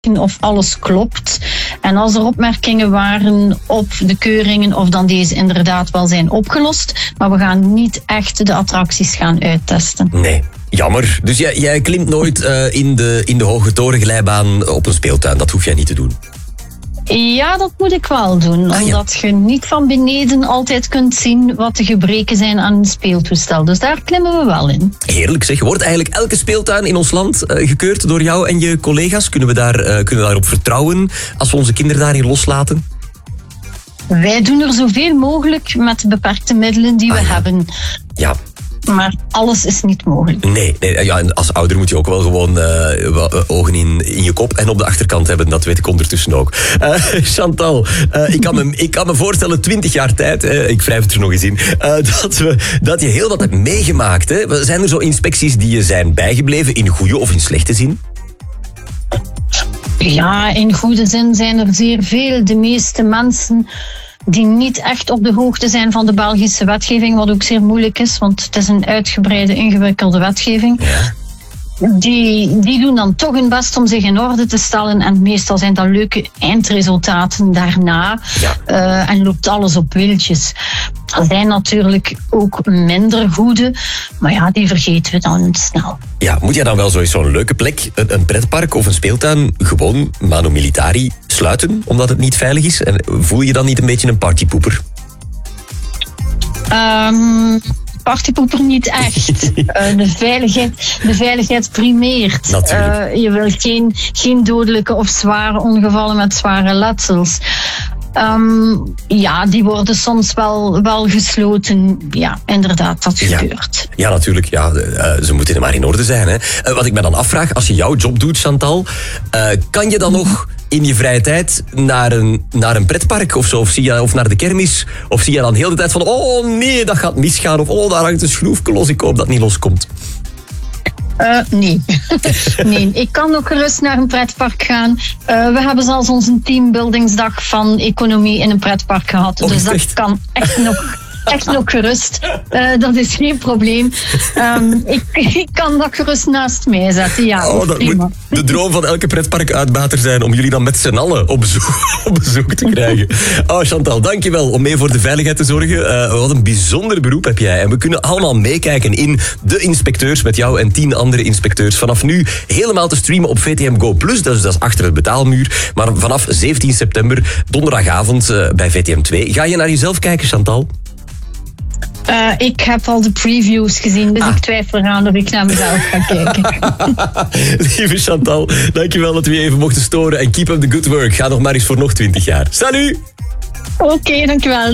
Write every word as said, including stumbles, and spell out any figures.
of alles klopt. En als er opmerkingen waren op de keuringen, of dan deze inderdaad wel zijn opgelost. Maar we gaan niet echt de attracties gaan uittesten. Nee. Jammer. Dus jij, jij klimt nooit uh, in, de, in de hoge torenglijbaan op een speeltuin. Dat hoef jij niet te doen. Ja, dat moet ik wel doen. Ah, omdat ja. je niet van beneden altijd kunt zien wat de gebreken zijn aan een speeltoestel. Dus daar klimmen we wel in. Heerlijk zeg. Wordt eigenlijk elke speeltuin in ons land uh, gekeurd door jou en je collega's? Kunnen we, daar, uh, kunnen we daarop vertrouwen als we onze kinderen daarin loslaten? Wij doen er zoveel mogelijk met de beperkte middelen die we ah, ja. hebben. Ja. Maar alles is niet mogelijk. Nee, nee ja, en als ouder moet je ook wel gewoon uh, ogen in, in je kop en op de achterkant hebben. Dat weet ik ondertussen ook. Uh, Chantal, uh, ik, kan me, ik kan me voorstellen, twintig jaar tijd, uh, ik wrijf het er nog eens in, uh, dat, we, dat je heel wat hebt meegemaakt. Hè? Zijn er zo inspecties die je zijn bijgebleven in goede of in slechte zin? Ja, in goede zin zijn er zeer veel. De meeste mensen die niet echt op de hoogte zijn van de Belgische wetgeving, wat ook zeer moeilijk is, want het is een uitgebreide, ingewikkelde wetgeving. Ja. Die, die doen dan toch hun best om zich in orde te stellen en meestal zijn dat leuke eindresultaten daarna. Ja. Uh, en loopt alles op wieltjes. Er zijn natuurlijk ook minder goede, maar ja, die vergeten we dan snel. Ja, moet je dan wel zo zo'n leuke plek, een, een pretpark of een speeltuin, gewoon manu militari sluiten, omdat het niet veilig is? En voel je dan niet een beetje een partypoeper? Um, Partypoeper niet echt. uh, de, veiligheid, de veiligheid primeert. Natuurlijk. Uh, je wil geen, geen dodelijke of zware ongevallen met zware letsels. Um, ja, die worden soms wel, wel gesloten. Ja, inderdaad, dat ja. gebeurt. Ja, natuurlijk. Ja, uh, ze moeten maar in orde zijn. Hè. Uh, wat ik me dan afvraag, als je jouw job doet, Chantal, uh, kan je dan nog in je vrije tijd naar een, naar een pretpark of zo? Of, zie je, of naar de kermis? Of zie je dan heel de tijd van, oh nee, dat gaat misgaan. Of oh, daar hangt een schroefje los, ik hoop dat het niet loskomt. Uh, nee. nee, ik kan ook gerust naar een pretpark gaan. Uh, we hebben zelfs onze teambuildingsdag van economie in een pretpark gehad. Oh, dus dat echt? kan echt nog, echt nog gerust. Uh, dat is geen probleem. Um, ik, ik kan dat gerust naast mij zetten. Ja, oh, dat prima. moet de droom van elke pretparkuitbater zijn om jullie dan met z'n allen op bezoek, op bezoek te krijgen. Oh, Chantal, dankjewel om mee voor de veiligheid te zorgen. Uh, wat een bijzonder beroep heb jij. En we kunnen allemaal meekijken in De Inspecteurs met jou en tien andere inspecteurs. Vanaf nu helemaal te streamen op V T M Go Plus. Dat is, dat is achter het betaalmuur. Maar vanaf zeventien september, donderdagavond uh, bij V T M twee. Ga je naar jezelf kijken, Chantal? Uh, ik heb al de previews gezien, dus ah. ik twijfel eraan of ik naar mezelf ga kijken. Lieve Chantal, dankjewel dat we je even mochten storen. En keep up the good work. Ga nog maar eens voor nog twintig jaar. Salut! Oké, okay, dankjewel.